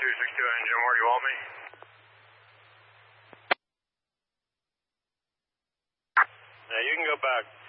engine, where do you want me? Yeah, you can go back.